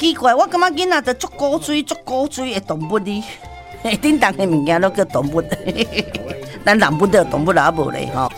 奇怪，我感觉囡仔就足古锥的动物哩，叮当的物件都叫动物，咱人本就动物也无咧吼。